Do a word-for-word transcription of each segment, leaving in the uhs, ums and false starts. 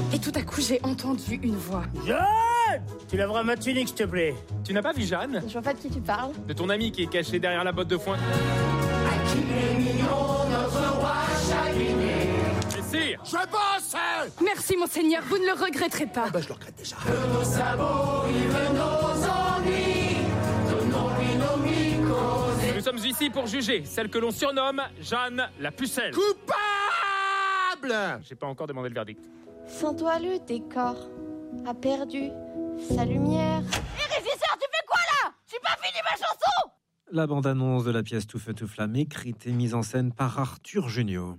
Et tout à coup, j'ai entendu une voix. Jeanne! Tu lèveras ma tunique, s'il te plaît. Tu n'as pas vu Jeanne? Je vois pas de qui tu parles. De ton ami qui est caché derrière la botte de foin. À qui est mignon, notre roi chagriné. Messire! Je bosse! Merci, monseigneur, vous ne le regretterez pas. Ah bah, je le regrette déjà. De nos sabots, il veut nos ennuis. Donnons-lui nos mycoses. Nous sommes ici pour juger celle que l'on surnomme Jeanne la pucelle. Coupable! J'ai pas encore demandé le verdict. Sans toi, le décor a perdu sa lumière. Hé, régisseur, tu fais quoi là? J'ai pas fini ma chanson! La bande-annonce de la pièce Tout feu tout flamme, écrite et mise en scène par Arthur Jugnot.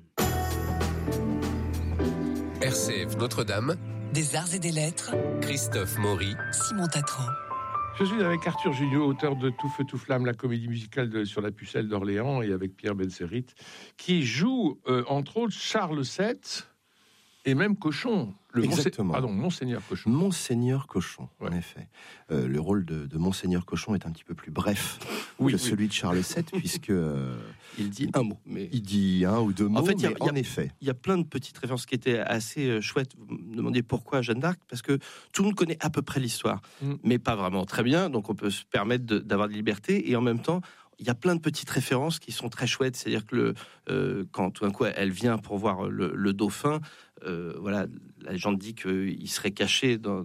R C F Notre-Dame, Des arts et des lettres, Christophe Maury, Simon Tatran. Je suis avec Arthur Jugnot, auteur de Tout feu tout flamme, la comédie musicale de, sur la pucelle d'Orléans, et avec Pierre Benserrit, qui joue, euh, entre autres, Charles sept et même Cochon. Le Exactement. Monse... Pardon, Monseigneur Cochon. Monseigneur Cochon, ouais. En effet. Euh, le rôle de, de Monseigneur Cochon est un petit peu plus bref oui, que oui. celui de Charles sept, puisque... Euh, il dit un mot. Mais... Il dit un ou deux mots, en fait, mais y a, y a, en effet. Il y a plein de petites références qui étaient assez euh, chouettes. Vous me demandez pourquoi Jeanne d'Arc? Parce que tout le monde connaît à peu près l'histoire, mm. mais pas vraiment très bien, donc on peut se permettre de, d'avoir de liberté, et en même temps, il y a plein de petites références qui sont très chouettes. C'est-à-dire que le, euh, quand tout d'un coup elle vient pour voir le, le dauphin, euh, voilà, la légende dit qu'il serait caché dans,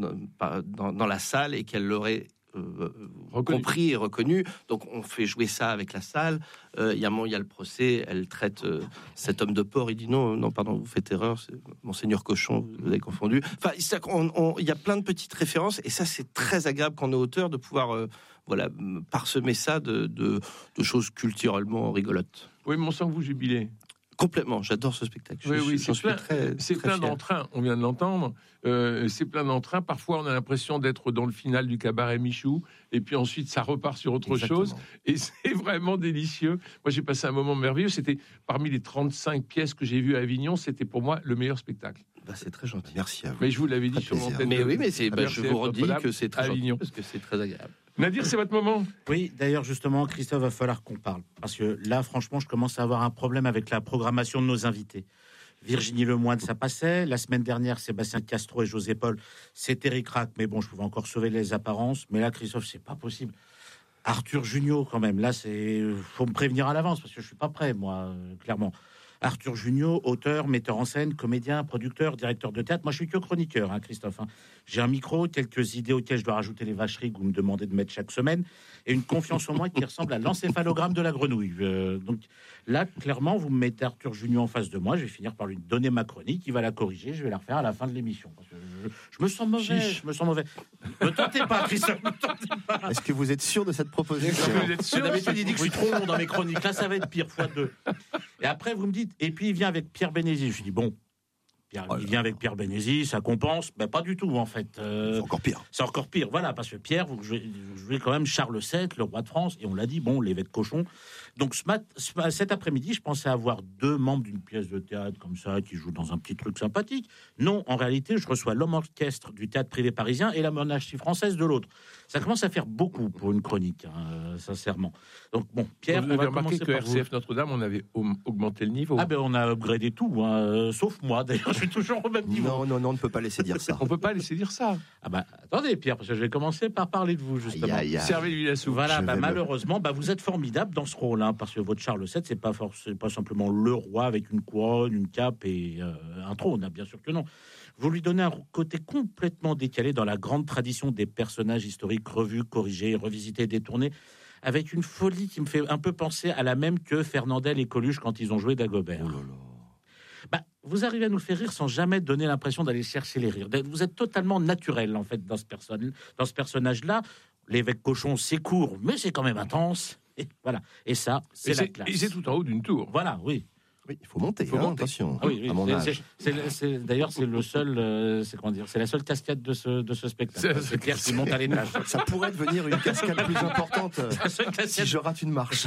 dans, dans la salle et qu'elle l'aurait euh, compris et reconnu. Donc on fait jouer ça avec la salle. Euh, il y a un moment, il y a le procès. Elle traite euh, cet homme de porc. Il dit non, non, pardon, vous faites erreur. C'est Monseigneur Cochon, vous avez confondu. Enfin, il y a plein de petites références et ça, c'est très agréable quand on est auteur de pouvoir. Euh, Voilà, parsemer ça de, de, de choses culturellement rigolotes. Oui, mais on sent que vous jubilez. Complètement, j'adore ce spectacle. Oui, je, oui, je, c'est plein, très, c'est très plein fier. d'entrain, on vient de l'entendre. Euh, c'est plein d'entrain. Parfois, on a l'impression d'être dans le final du cabaret Michou, et puis ensuite, ça repart sur autre Exactement. chose. Et c'est vraiment délicieux. Moi, j'ai passé un moment merveilleux. C'était parmi les trente-cinq pièces que j'ai vues à Avignon, c'était pour moi le meilleur spectacle. Bah, c'est très gentil. Merci à vous. Mais je vous l'avais dit sur l'antenne. Mais oui, mais c'est, bah, je vous redis Notre-Dame, que c'est très Avignon. gentil parce que c'est très agréable. Nadir, c'est votre moment. Oui, d'ailleurs, justement, Christophe, va falloir qu'on parle. Parce que là, franchement, je commence à avoir un problème avec la programmation de nos invités. Virginie Lemoine, ça passait. La semaine dernière, Sébastien Castro et José Paul, c'était ric-rac. Mais bon, je pouvais encore sauver les apparences. Mais là, Christophe, c'est pas possible. Arthur Jugnot, quand même. Là, c'est, faut me prévenir à l'avance parce que je suis pas prêt, moi, euh, clairement. Arthur Jugnot, auteur, metteur en scène, comédien, producteur, directeur de théâtre. Moi, je suis que chroniqueur, hein, Christophe. Hein. J'ai un micro, quelques idées auxquelles je dois rajouter les vacheries que vous me demandez de mettre chaque semaine, et une confiance en moi qui ressemble à l'encéphalogramme de la grenouille. Euh, donc là, clairement, vous me mettez Arthur Jugnot en face de moi, je vais finir par lui donner ma chronique, il va la corriger, je vais la refaire à la fin de l'émission. Parce que je, je me sens mauvais, Chiche. je me sens mauvais. Ne tentez pas, Christophe, ne tentez pas. Est-ce que vous êtes sûr de cette proposition? Vous êtes sûr? D'habitude, il dit que je suis trop long dans mes chroniques. Là, ça va être pire, fois deux. Et après, vous me dites, et puis il vient avec Pierre Bénézy. Je dis, bon, Pierre, oh il vient avec Pierre Bénézy, ça compense. Ben, pas du tout, en fait. Euh, c'est encore pire. C'est encore pire, voilà, parce que Pierre, vous jouez, vous jouez quand même Charles sept, le roi de France, et on l'a dit, bon, l'évêque Cochon. Donc, ce mat, ce, cet après-midi, je pensais avoir deux membres d'une pièce de théâtre comme ça, qui jouent dans un petit truc sympathique. Non, en réalité, je reçois l'homme orchestre du théâtre privé parisien et la monarchie française de l'autre. Ça commence à faire beaucoup pour une chronique, hein, sincèrement. Donc, bon, Pierre, vous avez remarqué que R C F Notre-Dame, on avait augmenté le niveau. Ah ben, on a upgradé tout, hein, euh, sauf moi, d'ailleurs, je suis toujours au même niveau. Non, non, non, on ne peut pas laisser dire ça. On ne peut pas laisser dire ça. Ah ben, attendez, Pierre, parce que je vais commencer par parler de vous, justement. Aïe, aïe, aïe. Servez-lui la soupe. Voilà, bah, me... malheureusement, bah, vous êtes formidable dans ce rôle, hein, parce que votre Charles sept, c'est pas, for- c'est pas simplement le roi avec une couronne, une cape et euh, un trône, hein, bien sûr que non. Vous lui donnez un côté complètement décalé dans la grande tradition des personnages historiques revus, corrigés, revisités, détournés, avec une folie qui me fait un peu penser à la même que Fernandel et Coluche quand ils ont joué Dagobert. Oh là là. Bah, vous arrivez à nous faire rire sans jamais donner l'impression d'aller chercher les rires. Vous êtes totalement naturel, en fait, dans ce, personne, dans ce personnage-là. L'évêque Cochon, c'est court, mais c'est quand même intense. Et voilà. Et ça, c'est et la c'est, classe. Et c'est tout en haut d'une tour. Voilà, oui. Oui, il faut monter, faut hein, monter. attention, Ah oui, oui, à mon c'est, âge. c'est, c'est, c'est, d'ailleurs, c'est le seul, euh, c'est comment dire, c'est la seule cascade de ce, de ce spectacle. C'est, c'est Pierre qui monte à l'étage. Ça pourrait devenir une cascade plus importante si je rate une marche.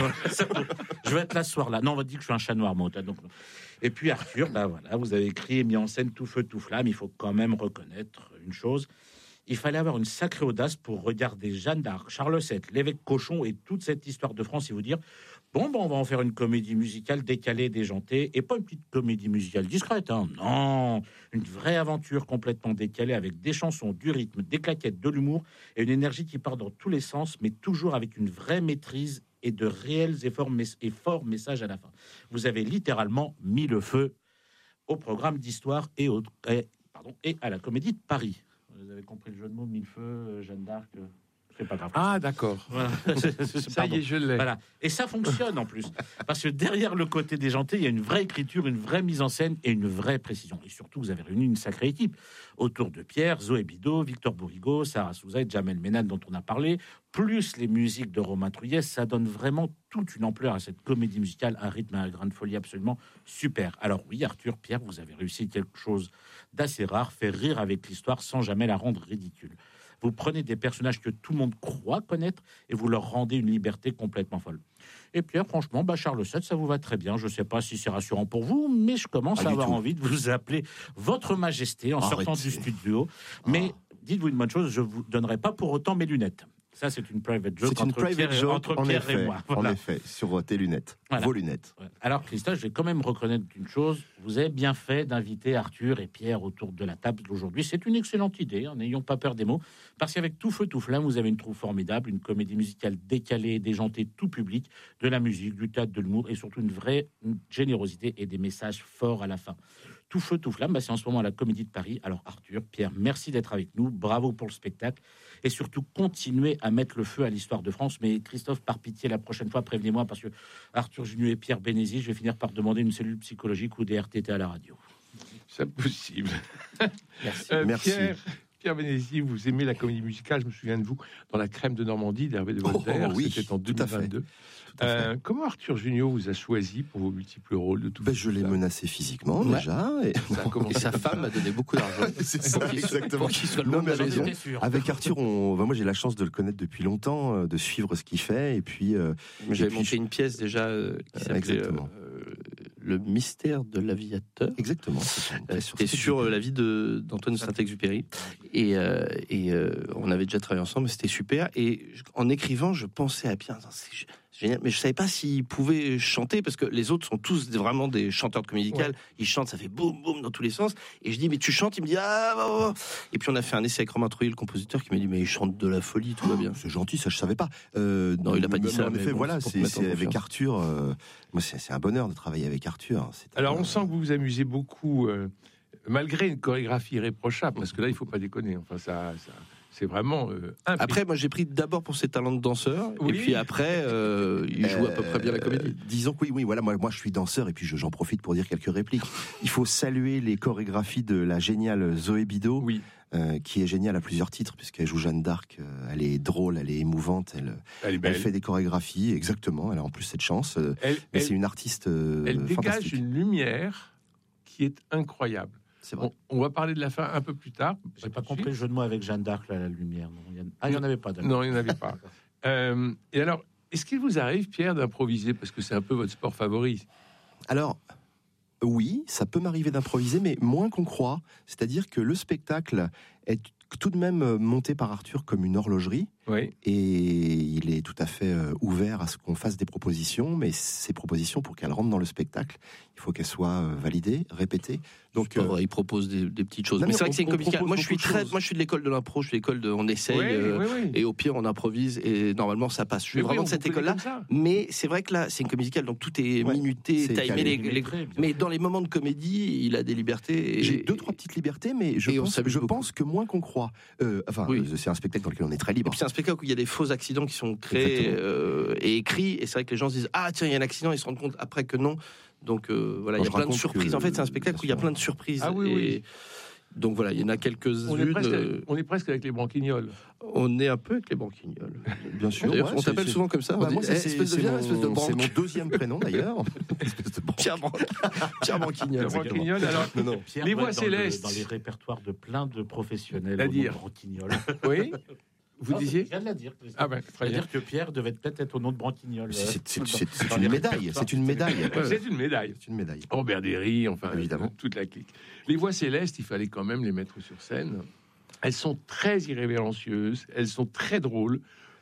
Je vais être là ce soir-là. Non, on va dire que je suis un chat noir, moi. Donc. Et puis Arthur, bah voilà, vous avez écrit et mis en scène Tout feu, tout flamme. Il faut quand même reconnaître une chose. Il fallait avoir une sacrée audace pour regarder Jeanne d'Arc, Charles sept, l'évêque Cochon et toute cette histoire de France et vous dire Bon, bon, on va en faire une comédie musicale décalée, déjantée, et pas une petite comédie musicale discrète, hein. Non, une vraie aventure complètement décalée avec des chansons, du rythme, des claquettes, de l'humour et une énergie qui part dans tous les sens, mais toujours avec une vraie maîtrise et de réels efforts, et forts messages à la fin. Vous avez littéralement mis le feu au programme d'histoire et, au, et, pardon, et à la Comédie de Paris. Vous avez compris le jeu de mots, mille feux, Jeanne d'Arc. C'est pas grave. Ah, d'accord. Voilà. Ça y est, je l'ai. Voilà. Et ça fonctionne en plus. Parce que derrière le côté déjanté, il y a une vraie écriture, une vraie mise en scène et une vraie précision. Et surtout, vous avez réuni une sacrée équipe autour de Pierre, Zoé Bido, Victor Bourrigo, Sarah Souza et Jamel Ménad, dont on a parlé, plus les musiques de Romain Truyès. Ça donne vraiment toute une ampleur à cette comédie musicale, un rythme, un grain de folie absolument super. Alors oui, Arthur, Pierre, vous avez réussi quelque chose d'assez rare, faire rire avec l'histoire sans jamais la rendre ridicule. Vous prenez des personnages que tout le monde croit connaître et vous leur rendez une liberté complètement folle. Et Pierre, franchement, bah Charles sept, ça vous va très bien. Je ne sais pas si c'est rassurant pour vous, mais je commence pas à avoir tout. envie de vous appeler Votre Majesté en Arrêtez. sortant du studio. Mais Ah. dites-vous une bonne chose, je ne vous donnerai pas pour autant mes lunettes. Ça, c'est une private joke C'est une entre private Pierre, et, joke, entre en Pierre effet, et moi. en Voilà. effet, sur tes lunettes, Voilà. vos lunettes. Ouais. Alors, Christophe, je vais quand même reconnaître une chose. Vous avez bien fait d'inviter Arthur et Pierre autour de la table aujourd'hui. C'est une excellente idée, hein, n'ayons pas peur des mots. Parce qu'avec Tout Feu, Tout Flamme, vous avez une troupe formidable, une comédie musicale décalée, déjantée, tout public, de la musique, du théâtre, de l'humour et surtout une vraie générosité et des messages forts à la fin. Tout Feu, Tout Flamme, bah, c'est en ce moment à la Comédie de Paris. Alors Arthur, Pierre, merci d'être avec nous. Bravo pour le spectacle. Et surtout, continuez à mettre le feu à l'histoire de France. Mais Christophe, par pitié, la prochaine fois, prévenez-moi, parce que Arthur Junior et Pierre Bénézy, je vais finir par demander une cellule psychologique ou des R T T à la radio. C'est possible. Merci. Euh, Merci. Pierre, Pierre Bénézy, vous aimez la comédie musicale. Je me souviens de vous dans La Crème de Normandie d'Hervé de Voltaire. Oh, oui, C'était en tout deux à mille fait. vingt-deux. Tout à fait. Euh, comment Arthur Junior vous a choisi pour vos multiples rôles de tout Ben, je l'ai menacé physiquement Ouais. déjà. Et... Ça a commencé Et sa femme m'a donné beaucoup d'argent. C'est ça, Pour qu'il soit- exactement. pour qu'il soit le Non, long de mais la avec- maison. sûr. Avec Arthur, on... ben, moi j'ai la chance de le connaître depuis longtemps, euh, de suivre ce qu'il fait. Et puis, euh, J'avais et puis, monté je- une pièce déjà euh, qui Euh, s'appelait exactement. euh, Le mystère de l'aviateur. Exactement. c'est une Euh, pièce C'était sur euh, la vie de- d'Antoine de Saint-Exupéry. Et, euh, et euh, on avait déjà travaillé ensemble, c'était super. Et je- en écrivant, je pensais à Pierre, attends, c'est gé- génial. Mais je savais pas s'il pouvait chanter, parce que les autres sont tous des- vraiment des chanteurs de comédie musicale. Ils chantent, ça fait boum, boum dans tous les sens. Et je dis, mais tu chantes? Il me dit, ah, bah, bah, bah. Et puis on a fait un essai avec Romain Trujillo, le compositeur, qui m'a dit, mais il chante de la folie, tout va bien. C'est gentil, ça je savais pas. Euh, Non, il a pas dit mais ça, En mais effet, bon, voilà, c'est pour c'est te mettre en c'est avec confiance. Arthur. euh, moi, c'est c'est un bonheur de travailler avec Arthur. C'est un- Alors, on sent que vous vous amusez beaucoup, euh, malgré une chorégraphie irréprochable, parce que là, il faut pas déconner. Enfin, ça, ça c'est vraiment euh, impec- Après, moi, j'ai pris d'abord pour ses talents de danseur. Oui. Et puis après, euh, il joue à peu près bien la comédie. Euh, disons que oui, oui, voilà, moi, moi je suis danseur et puis je- j'en profite pour dire quelques répliques. Il faut saluer les chorégraphies de la géniale Zoé Bido, Oui, euh, qui est géniale à plusieurs titres, puisqu'elle joue Jeanne d'Arc. euh, elle est drôle, elle est émouvante, elle, elle est elle belle. fait des chorégraphies, exactement. Elle a en plus cette chance. euh, Elle, mais elle- c'est une artiste euh, elle dégage fantastique. une lumière qui est incroyable. C'est vrai. On, on va parler de la fin un peu plus tard. J'ai pas compris le jeu de mots avec Jeanne d'Arc, là, la lumière. Non, il y en... Ah, il n'y en avait pas. d'accord. Non, il n'y en avait pas. Euh, et alors, est-ce qu'il vous arrive, Pierre, d'improviser? Parce que c'est un peu votre sport favori. Alors, oui, ça peut m'arriver d'improviser, mais moins qu'on croit. C'est-à-dire que le spectacle est tout de même monté par Arthur comme une horlogerie, Oui. et il est tout à fait euh, ouvert à ce qu'on fasse des propositions, mais ces propositions, pour qu'elles rentrent dans le spectacle, il faut qu'elles soient euh, validées, répétées. Donc, C'est pas euh, vrai, il propose des, des petites choses. Non, mais mais c'est vrai on- que c'est une on comédie musicale. propose Moi, je suis beaucoup de très, choses. moi, je suis de l'école de l'impro, je suis de l'école de, on essaye, Oui, euh, oui, oui. et au pire, on improvise, et normalement, ça passe. Je suis Mais oui, vraiment on de cette vous connaît école-là. comme ça. Mais c'est vrai que là, c'est une comédie musicale, donc tout est Ouais, minuté, c'est timé. calé. Les, les- Millimétré, bien mais sûr. dans les moments de comédie, il a des libertés. et- j'ai deux, trois petites libertés, mais je, Et on pense, s'amuse je beaucoup. pense que moins qu'on croit. Euh, enfin, Oui. euh, c'est un spectacle dans lequel on est très Et libre. puis c'est un spectacle où il y a des faux accidents qui sont créés Exactement. euh, et écrits, et c'est vrai que les gens se disent ah tiens il y a un accident, ils se rendent compte après que non. Donc euh, voilà, Moi, il y a je plein de raconte surprises. que- En fait, c'est un spectacle où il y a bien sûr. plein de surprises. Ah oui, et oui. Donc voilà, il y en a On est, quelques-unes. presque, euh, on est presque avec les branquignoles. On est un peu avec les banquignoles. Bien sûr. D'ailleurs, ouais, on c'est- t'appelle c'est- souvent comme ça. Bah, on moi, dit, c'est eh, c'est- espèce de c'est viens, mon, espèce de c'est branque. mon deuxième prénom d'ailleurs. Espèce de branque. Pierre Branque. Pierre Branquignol. Le branquignol, alors, Non, non. Pierre Les doit voix être dans le- célestes. Dans les répertoires de plein de professionnels. C'est-à-dire au nom de Branquignol. oui. Vous Non, disiez Je viens de la dire. Christophe. Ah ben, très bien. C'est-à-dire que Pierre devait peut-être être au nom de Branquignol. C'est- c'est- c'est- euh, c'est- c'est dans une les médaille. répertoires. C'est une médaille. C'est une médaille. C'est une médaille. Robert Derry, enfin, Évidemment. toute la clique. Les voix célestes, il fallait quand même les mettre sur scène. Elles sont très irrévérencieuses, elles sont très drôles.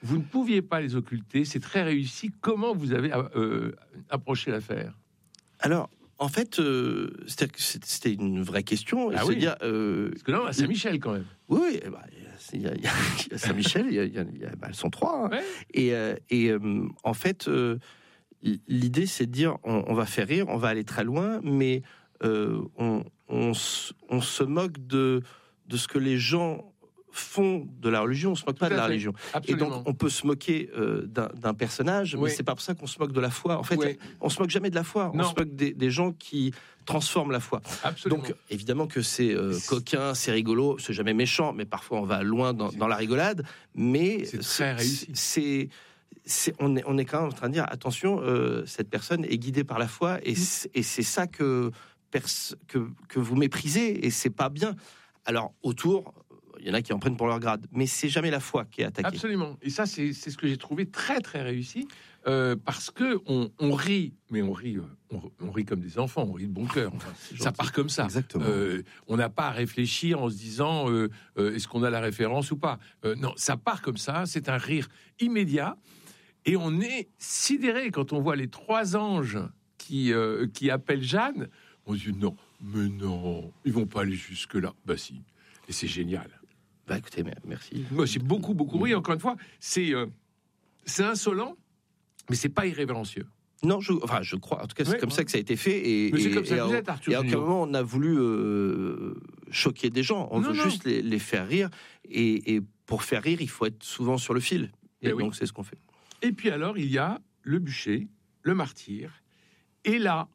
Vous ne pouviez pas les occulter, c'est très réussi. Comment vous avez euh, approché l'affaire? Alors, en fait, euh, c'était, c'était une vraie question. Ah se oui. dire, euh, Parce que là, on a Saint-Michel quand même. Oui, oui, bah, il y a, il y a, il y a Saint-Michel, il y a, il y a, il y a, bah, elles sont trois. Hein. Ouais. Et, euh, et euh, en fait, euh, l'idée, c'est de dire, on, on va faire rire, on va aller très loin, mais euh, on, on, on se moque de, de ce que les gens font de la religion, on se moque Tout pas de la fait. religion. Absolument. Et donc, on peut se moquer euh, d'un, d'un personnage, Oui. mais c'est pas pour ça qu'on se moque de la foi. En fait, Oui. on se moque jamais de la foi. Non. On se moque des, des gens qui transforment la foi. Absolument. Donc, évidemment que c'est euh, coquin, c'est rigolo, c'est jamais méchant, mais parfois on va loin dans, dans la rigolade. Mais c'est très réussi. C'est, c'est, on est, on est quand même en train de dire attention, euh, cette personne est guidée par la foi, et, c'est, et c'est ça que, pers- que que vous méprisez, et c'est pas bien. Alors autour, il y en a qui en prennent pour leur grade, mais c'est jamais la foi qui est attaquée. Absolument. Et ça, c'est, c'est ce que j'ai trouvé très très réussi, euh, parce que on, on rit, mais on rit, on, on rit comme des enfants, on rit de bon cœur. Enfin, ça part comme ça. Exactement. Euh, on n'a pas à réfléchir en se disant euh, euh, est-ce qu'on a la référence ou pas. Euh, non, ça part comme ça. C'est un rire immédiat, et on est sidéré quand on voit les trois anges qui euh, qui appellent Jeanne. On se dit non, mais non, ils vont pas aller jusque là. Bah si, et c'est génial. Bah écoutez, merci. Moi, j'ai beaucoup, beaucoup ri. Encore une fois, c'est, euh, c'est insolent, mais c'est pas irrévérencieux. Non, je, enfin, je crois. En tout cas, c'est Ouais, comme ouais. ça que ça a été fait. Et, Mais c'est et- comme ça et que vous à- êtes, Arthur Et à aucun Junior. moment on a voulu euh, choquer des gens. On Non, veut non. juste les, les faire rire. Et, et pour faire rire, il faut être souvent sur le fil. Et Eh oui. donc, c'est ce qu'on fait. Et puis alors, il y a le bûcher, le martyr. Et là,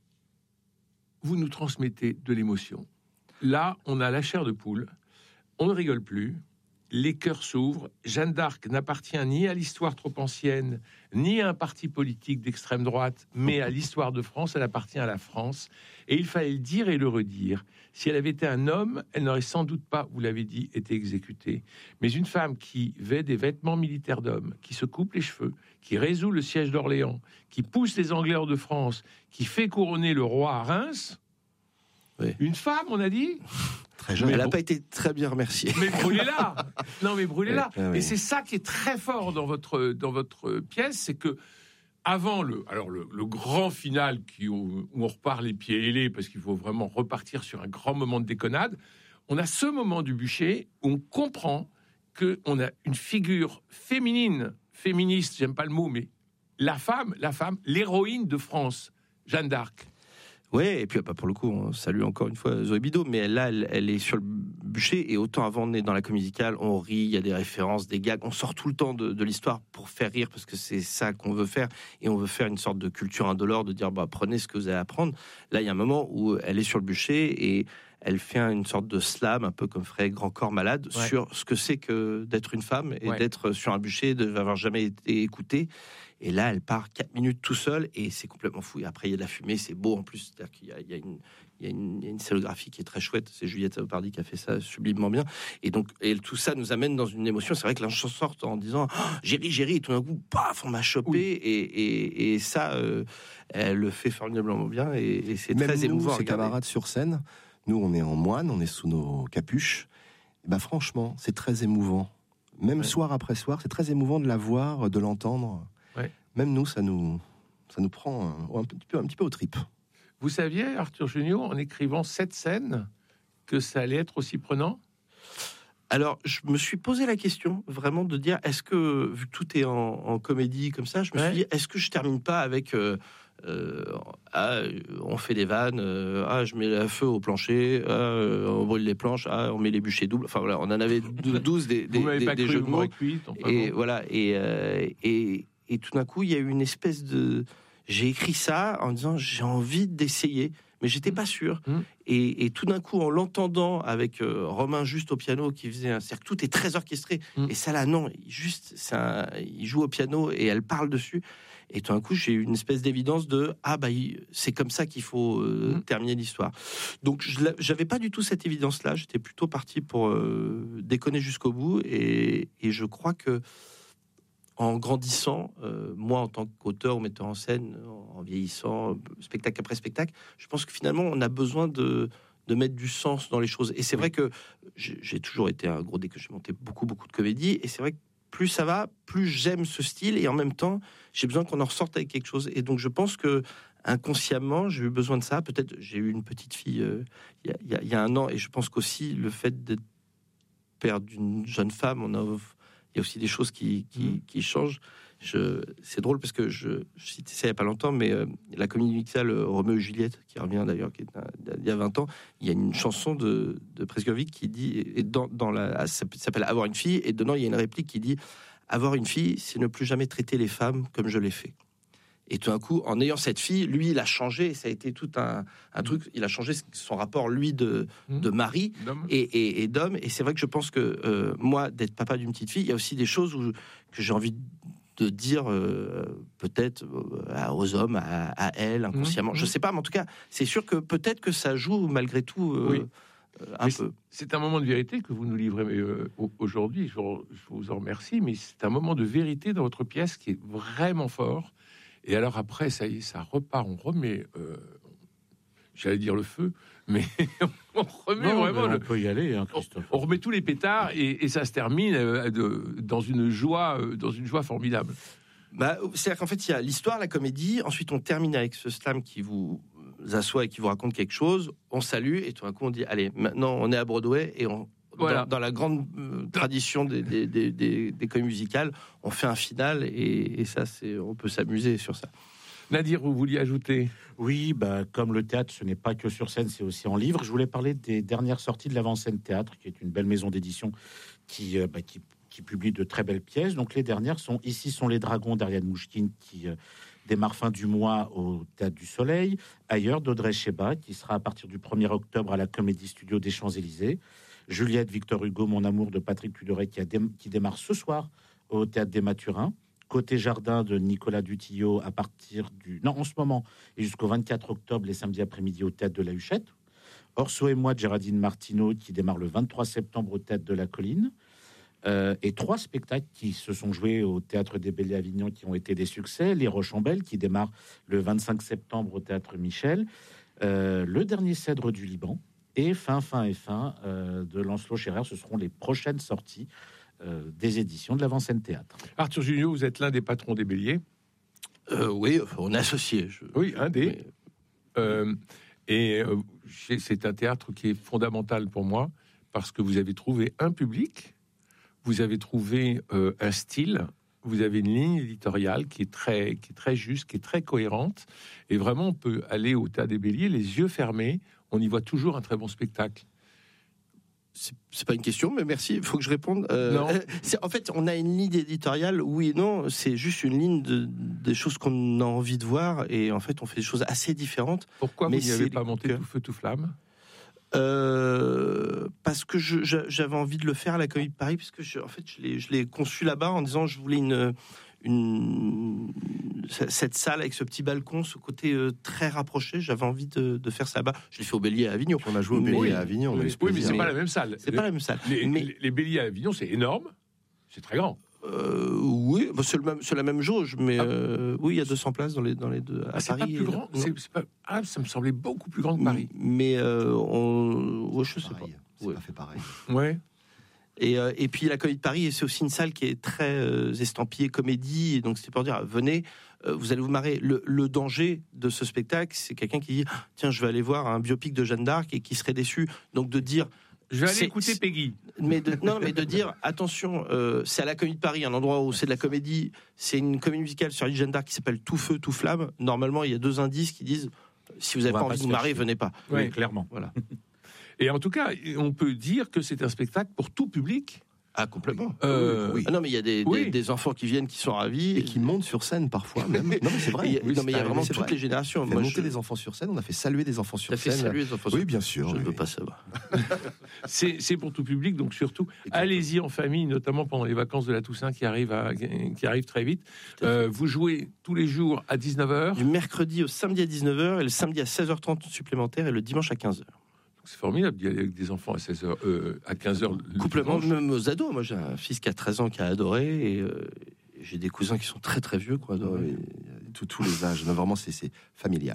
vous nous transmettez de l'émotion. Là, on a la chair de poule. On ne rigole plus. Les cœurs s'ouvrent. Jeanne d'Arc n'appartient ni à l'histoire trop ancienne, ni à un parti politique d'extrême droite, mais à l'histoire de France. Elle appartient à la France. Et il fallait le dire et le redire. Si elle avait été un homme, elle n'aurait sans doute pas, vous l'avez dit, été exécutée. Mais une femme qui vêt des vêtements militaires d'homme, qui se coupe les cheveux, qui résout le siège d'Orléans, qui pousse les Anglais hors de France, qui fait couronner le roi à Reims, Oui. une femme, on a dit. Très jeune. Elle n'a bon. pas été très bien remerciée. Mais brûlez-la. Non, mais brûlez-la. Ouais, ouais, ouais. Et c'est ça qui est très fort dans votre dans votre pièce, c'est que avant le alors le, le grand final qui où, où on repart les pieds ailés parce qu'il faut vraiment repartir sur un grand moment de déconnade, on a ce moment du bûcher où on comprend que on a une figure féminine, féministe, j'aime pas le mot, mais la femme, la femme, l'héroïne de France, Jeanne d'Arc. Ouais, et puis bah, pour le coup, on salue encore une fois Zoé Bido, mais là, elle, elle est sur le bûcher, et autant avant, on est dans la comédie musicale, on rit, il y a des références, des gags, on sort tout le temps de, de l'histoire pour faire rire, parce que c'est ça qu'on veut faire, et on veut faire une sorte de culture indolore, de dire, bah, prenez ce que vous avez à apprendre. Là, il y a un moment où elle est sur le bûcher, et elle fait une sorte de slam, un peu comme ferait Grand Corps Malade, Ouais. sur ce que c'est que d'être une femme, et Ouais. d'être sur un bûcher, de n'avoir jamais été écoutée. Et là, elle part quatre minutes tout seule, et c'est complètement fou. Et après, il y a de la fumée, c'est beau en plus. C'est-à-dire qu'il y a, il y a une, il y a une, il y a une scénographie qui est très chouette. C'est Juliette Leopardi qui a fait ça sublimement bien. Et donc, et tout ça nous amène dans une émotion. C'est vrai que là, je sort en disant oh, j'ai ri, j'ai ri, et tout d'un coup, paf, on m'a chopé. Oui. Et, et, et ça, euh, elle le fait formidablement bien, et, et c'est Même très nous, émouvant. à ses regarder. camarades sur scène, nous, on est en moine, on est sous nos capuches. Et bah, franchement, c'est très émouvant. Même Ouais. soir après soir, c'est très émouvant de la voir, de l'entendre. Ouais. Même nous, ça nous, ça nous prend un, un petit peu, un petit peu aux tripes. Vous saviez, Arthur Junior, en écrivant cette scène, que ça allait être aussi prenant? Alors, je me suis posé la question, vraiment, de dire, est-ce que, vu que tout est en, en comédie comme ça, je me Ouais. suis dit, est-ce que je termine pas avec, euh, euh, ah, on fait des vannes, euh, ah, je mets le feu au plancher, ah, euh, on brûle les planches, ah, on met les bûchers doubles. Enfin, voilà, on en avait douze des, des, Vous m'avez des- pas des cru, jeux vous de mots. m'aurez cuit, enfin Et bon. voilà, et, euh, et, et tout d'un coup, il y a eu une espèce de... J'ai écrit ça en disant, j'ai envie d'essayer, mais j'étais pas sûr. Mmh. Et, et tout d'un coup, en l'entendant avec euh, Romain juste au piano, qui faisait un cercle, tout est très orchestré. Mmh. Et ça là, non, il- juste, c'est un- il joue au piano et elle parle dessus. Et tout d'un coup, j'ai eu une espèce d'évidence de ah bah il- c'est comme ça qu'il faut euh, Mmh. terminer l'histoire. Donc je l'a- j'avais pas du tout cette évidence-là. J'étais plutôt parti pour euh, déconner jusqu'au bout. Et, et je crois que en grandissant, euh, moi en tant qu'auteur ou metteur en scène, en vieillissant, spectacle après spectacle, je pense que finalement on a besoin de, de mettre du sens dans les choses. Et c'est vrai que j'ai j'ai toujours été un gros dès que j'ai monté beaucoup beaucoup de comédies. Et c'est vrai que plus ça va, plus j'aime ce style, et en même temps, j'ai besoin qu'on en ressorte avec quelque chose. Et donc, je pense que inconsciemment, j'ai eu besoin de ça. Peut-être, j'ai eu une petite fille euh, il y, y, y a un an, et je pense qu'aussi le fait d'être père d'une jeune femme, on a, il y a aussi des choses qui, qui, mmh. qui changent. Je, c'est drôle parce que je, je citais ça il n'y a pas longtemps, mais euh, la comédie musicale euh, Roméo et Juliette, qui revient d'ailleurs, qui est un, il y a vingt ans, il y a une chanson de, de Prescovic qui dit, et dans, dans la, ça s'appelle Avoir une fille, et dedans il y a une réplique qui dit avoir une fille, c'est ne plus jamais traiter les femmes comme je l'ai fait. Et tout d'un coup, en ayant cette fille, lui, il a changé. Ça a été tout un, un truc. Il a changé son rapport, lui, de, mmh. de mari et, et, et d'homme. Et c'est vrai que je pense que euh, moi, d'être papa d'une petite fille, il y a aussi des choses où, que j'ai envie de dire euh, peut-être euh, aux hommes, à, à elle, inconsciemment. Mmh. Je sais pas, mais en tout cas, c'est sûr que peut-être que ça joue malgré tout euh, oui. euh, un mais peu. C'est un moment de vérité que vous nous livrez euh, aujourd'hui. Je, je vous en remercie, mais c'est un moment de vérité dans votre pièce qui est vraiment fort. Et alors après, ça y est, ça repart, on remet, euh, j'allais dire le feu, mais on remet non, vraiment... On le, peut y aller, hein, Christophe. On remet tous les pétards et, et ça se termine euh, de, dans, une joie, euh, dans une joie formidable. Bah, c'est-à-dire qu'en fait, il y a l'histoire, la comédie, ensuite on termine avec ce slam qui vous assoit et qui vous raconte quelque chose, on salue, et tout d'un coup on dit, allez, maintenant on est à Broadway, et on... Voilà. Dans, dans la grande euh, tradition des, des, des, des, des comédies musicales, on fait un final et, et ça, c'est, on peut s'amuser sur ça. Nadir, vous vouliez ajouter ? Oui, bah, comme le théâtre, ce n'est pas que sur scène, c'est aussi en livre. Je voulais parler des dernières sorties de l'Avant-Scène Théâtre, qui est une belle maison d'édition qui, euh, bah, qui, qui publie de très belles pièces. Donc les dernières sont Ici sont les dragons d'Ariane Mouchkine, qui euh, démarre fin du mois au Théâtre du Soleil. Ailleurs d'Audrey Cheba, qui sera à partir du premier octobre à la Comédie Studio des Champs-Élysées. Juliette, Victor Hugo, Mon amour de Patrick Tudoret, qui, a dé- qui démarre ce soir au Théâtre des Mathurins. Côté Jardin de Nicolas Dutillot à partir du... Non, en ce moment, et jusqu'au vingt-quatre octobre, les samedis après-midi au Théâtre de la Huchette. Orso et moi de Géraldine Martineau, qui démarre le vingt-trois septembre au Théâtre de la Colline. Euh, et trois spectacles qui se sont joués au Théâtre des Bellets Avignon qui ont été des succès. Les Rochambelles, qui démarre le vingt-cinq septembre au Théâtre Michel. Euh, le Dernier Cèdre du Liban. Et Fin, Fin et Fin euh, de Lancelot Scherrer, ce seront les prochaines sorties euh, des éditions de l'Avant-Scène Théâtre. Arthur Junio, vous êtes l'un des patrons des Béliers. Euh, oui, on est associé. Je... Oui, un des. Mais... Euh, et euh, c'est un théâtre qui est fondamental pour moi parce que vous avez trouvé un public, vous avez trouvé euh, un style, vous avez une ligne éditoriale qui est très, qui est très juste, qui est très cohérente. Et vraiment, on peut aller au Théâtre des Béliers les yeux fermés. On y voit toujours un très bon spectacle. C'est, c'est pas une question, mais merci. Il faut que je réponde. Euh, non. C'est, en fait, on a une ligne éditoriale, oui et non. C'est juste une ligne de, des choses qu'on a envie de voir. Et en fait, on fait des choses assez différentes. Pourquoi mais vous n'y avez pas monté que... tout feu, tout flamme euh, Parce que je, je, j'avais envie de le faire à la Comédie de Paris, parce que je, en fait, je l'ai, je l'ai conçu là-bas en disant je voulais une... Une, cette salle avec ce petit balcon, ce côté euh, très rapproché, j'avais envie de, de faire ça là-bas. Je l'ai fait au Bélier à Avignon. On a joué au Bélier mais, à Avignon. Oui, oui mais c'est pas la même salle. C'est les, pas la même salle. Les, mais, les, les Béliers à Avignon, c'est énorme, c'est très grand. Euh, oui, bah c'est, le même, c'est la même jauge, mais ah. euh, oui, il y a deux cents places dans les, dans les deux. À ah, c'est Paris, pas plus grand. C'est, c'est pas, ah, ça me semblait beaucoup plus grand que Paris. Mais euh, on, ouais, je sais pareil. pas. C'est ouais. pas fait pareil. Ouais. Et, euh, et puis la Comédie de Paris, c'est aussi une salle qui est très euh, estampillée comédie, et donc c'est pour dire, venez, euh, vous allez vous marrer. Le, le danger de ce spectacle, c'est quelqu'un qui dit, tiens, je vais aller voir un biopic de Jeanne d'Arc et qui serait déçu. Donc de dire, je vais aller écouter Peggy. Mais de, non, mais de dire, attention, euh, c'est à la Comédie de Paris, un endroit où c'est de la comédie, c'est une comédie musicale sur Jeanne d'Arc qui s'appelle Tout feu, tout flamme. Normalement, il y a deux indices qui disent, si vous n'avez pas envie de vous marrer, venez pas. Oui, oui, clairement. Voilà. Et en tout cas, on peut dire que c'est un spectacle pour tout public. Ah, complètement. Euh, oui. Ah non, mais il y a des, oui. des, des enfants qui viennent, qui sont ravis. Et qui montent sur scène parfois même. Non, mais c'est vrai. Il y a, oui, non, mais il y a vraiment c'est toutes vrai. les générations. On a Moi, monté je... des enfants sur scène, on a fait saluer des enfants sur T'as scène. fait saluer des enfants sur Oui, bien sûr. Je ne oui. veux pas savoir. c'est, c'est pour tout public, donc surtout, exactement. Allez-y en famille, notamment pendant les vacances de la Toussaint qui arrivent, à, qui arrivent très vite. Euh, vous jouez tous les jours à dix-neuf heures. Du mercredi au samedi à dix-neuf heures, et le samedi à seize heures trente supplémentaire, et le dimanche à quinze heures. C'est formidable d'y aller avec des enfants à seize heures, euh, à quinze heures. Couplement, même aux ados. Moi, j'ai un fils qui a treize ans qui a adoré, et euh, j'ai des cousins qui sont très très vieux qui ont adoré. Tous les âges. Non, vraiment, c'est, c'est familial.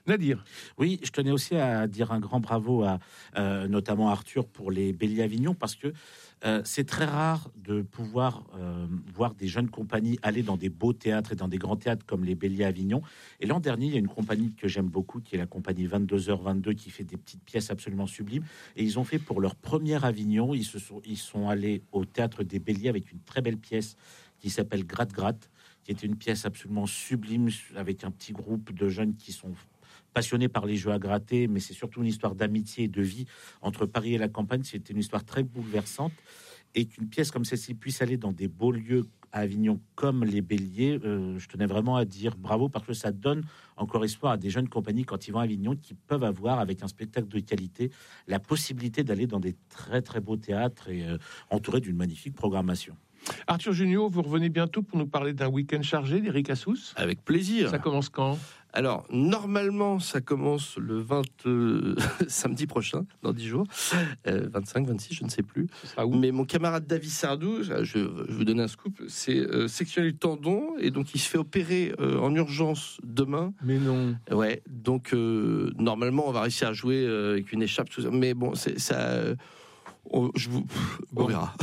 Nadir. Oui, je tenais aussi à dire un grand bravo à euh, notamment Arthur pour les Béliers Avignon, parce que euh, c'est très rare de pouvoir euh, voir des jeunes compagnies aller dans des beaux théâtres et dans des grands théâtres comme les Béliers Avignon. Et l'an dernier, il y a une compagnie que j'aime beaucoup, qui est la compagnie vingt-deux heures vingt-deux, qui fait des petites pièces absolument sublimes. Et ils ont fait pour leur première Avignon, ils se sont, ils sont allés au théâtre des Béliers avec une très belle pièce qui s'appelle Gratte Gratte, qui était une pièce absolument sublime avec un petit groupe de jeunes qui sont passionnés par les jeux à gratter, mais c'est surtout une histoire d'amitié et de vie entre Paris et la campagne. C'était une histoire très bouleversante, et qu'une pièce comme celle-ci puisse aller dans des beaux lieux à Avignon comme les Béliers, euh, je tenais vraiment à dire bravo, parce que ça donne encore espoir à des jeunes compagnies quand ils vont à Avignon, qui peuvent avoir, avec un spectacle de qualité, la possibilité d'aller dans des très très beaux théâtres et euh, entourés d'une magnifique programmation. Arthur Junio, vous revenez bientôt pour nous parler d'un week-end chargé d'Eric Assous. Avec plaisir. Ça commence quand ? Alors, normalement, ça commence le vingt, euh, samedi prochain, dans dix jours, euh, vingt-cinq, vingt-six, je ne sais plus. Mais mon camarade David Sardou, je, je vais vous donner un scoop, c'est euh, sectionné le tendon, et donc il se fait opérer euh, en urgence demain. Mais non. Ouais, donc euh, normalement, on va réussir à jouer euh, avec une écharpe, tout ça. Mais bon, c'est ça... Euh, On, je vous, on verra.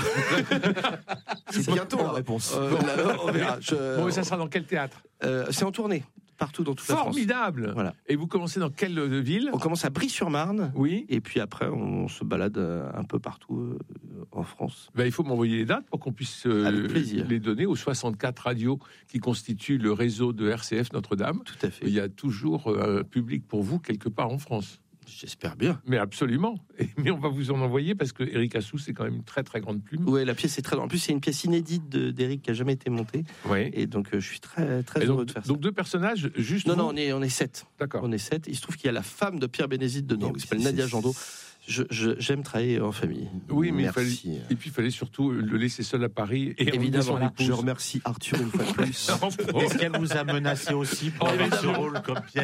C'est bientôt la réponse. Euh, là, on verra. Je, bon, mais ça sera dans quel théâtre ? euh, C'est en tournée, partout dans toute la France. Formidable. Voilà. Et vous commencez dans quelle ville ? On commence à Brie-sur-Marne. Oui. Et puis après, on se balade un peu partout euh, en France. Ben, il faut m'envoyer les dates pour qu'on puisse euh, les donner aux soixante-quatre radios qui constituent le réseau de R C F Notre-Dame. Tout à fait. Il y a toujours un public pour vous quelque part en France. J'espère bien. Mais absolument. Et, mais on va vous en envoyer parce que Eric Assous, c'est quand même une très très grande plume. Oui, la pièce est très. En plus, c'est une pièce inédite de, d'Eric qui a jamais été montée. Oui. Et donc, euh, je suis très très et heureux donc, de faire ça. Donc deux personnages, juste. Non, vous... non, on est on est sept. D'accord. On est sept. Il se trouve qu'il y a la femme de Pierre Bénézide dedans, qui s'appelle Nadia Jandot. Je, je, j'aime travailler en famille. Oui, mais il Merci. fallait, et puis il fallait surtout le laisser seul à Paris. Et évidemment, je remercie Arthur une fois de plus. Est-ce qu'elle vous a menacé aussi pour avoir ce rôle comme Pierre ?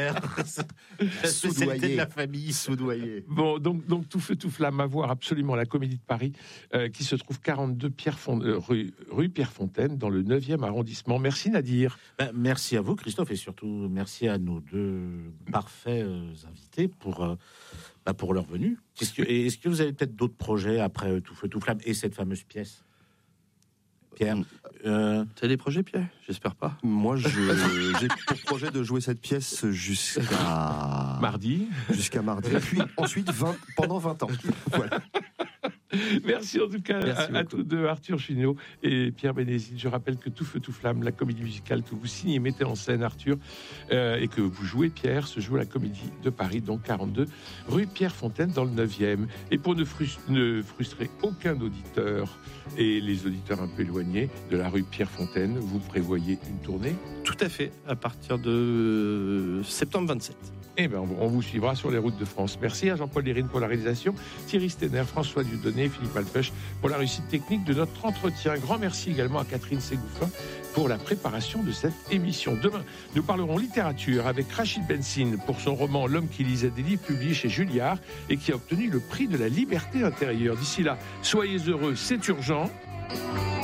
La spécialité de la famille. Soudoyé. Bon, donc, donc tout feu, tout flamme à voir absolument la Comédie de Paris, euh, qui se trouve quarante-deux Pierre Font- euh, rue, rue Pierrefontaine, dans le neuvième arrondissement. Merci Nadir. Ben, merci à vous, Christophe, et surtout merci à nos deux parfaits euh, invités pour, euh, ben, pour leur venue. Est-ce que, et est-ce que vous avez peut-être d'autres projets après euh, Tout feu, tout flamme et cette fameuse pièce ? Pierre, euh... tu as des projets, Pierre ? J'espère pas. Moi, je, j'ai pour projet de jouer cette pièce jusqu'à mardi. Jusqu'à mardi. Et puis ensuite, vingt, pendant vingt ans. Voilà. Merci en tout cas à, à tous deux, Arthur Junio et Pierre Bénézide. Je rappelle que Tout feu, tout flamme, la comédie musicale que vous signez et mettez en scène, Arthur, euh, et que vous jouez, Pierre, se joue à la Comédie de Paris, donc quarante-deux rue Pierrefontaine, dans le neuvième. Et pour ne, frust- ne frustrer aucun auditeur, et les auditeurs un peu éloignés de la rue Pierrefontaine, vous prévoyez une tournée ? Tout à fait, à partir de septembre vingt-sept. Eh bien, on vous suivra sur les routes de France. Merci à Jean-Paul Lérine pour la réalisation, Thierry Stenner, François Dieudonné, Philippe Alpech pour la réussite technique de notre entretien. Grand merci également à Catherine Ségouffin pour la préparation de cette émission. Demain, nous parlerons littérature avec Rachid Bensine pour son roman L'homme qui lisait des livres, publié chez Julliard et qui a obtenu le prix de la liberté intérieure. D'ici là, soyez heureux, c'est urgent.